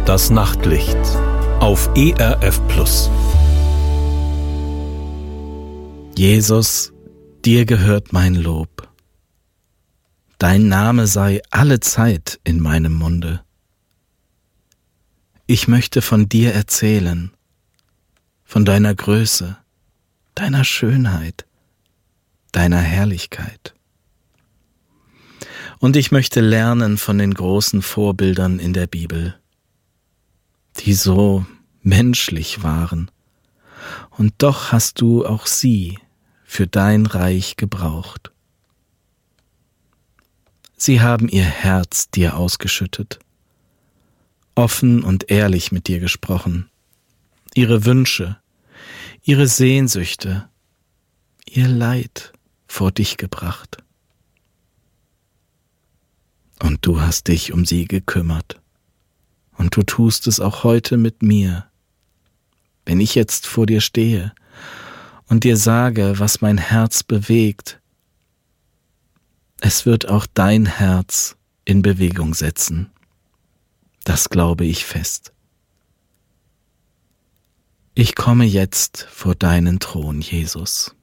Das Nachtlicht auf ERF Plus. Jesus, dir gehört mein Lob. Dein Name sei alle Zeit in meinem Munde. Ich möchte von dir erzählen, von deiner Größe, deiner Schönheit, deiner Herrlichkeit. Und ich möchte lernen von den großen Vorbildern in der Bibel, die so menschlich waren. Und doch hast du auch sie für dein Reich gebraucht. Sie haben ihr Herz dir ausgeschüttet, offen und ehrlich mit dir gesprochen, ihre Wünsche, ihre Sehnsüchte, ihr Leid vor dich gebracht. Und du hast dich um sie gekümmert. Und du tust es auch heute mit mir. Wenn ich jetzt vor dir stehe und dir sage, was mein Herz bewegt, es wird auch dein Herz in Bewegung setzen. Das glaube ich fest. Ich komme jetzt vor deinen Thron, Jesus.